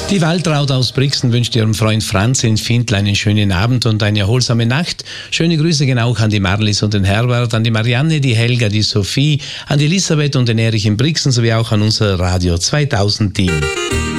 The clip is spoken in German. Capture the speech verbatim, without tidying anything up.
Die Waltraud aus Brixen wünscht ihrem Freund Franz in Findl einen schönen Abend und eine erholsame Nacht. Schöne Grüße gehen auch an die Marlies und den Herbert, an die Marianne, die Helga, die Sophie, an die Elisabeth und den Erich in Brixen sowie auch an unser Radio zweitausend Team.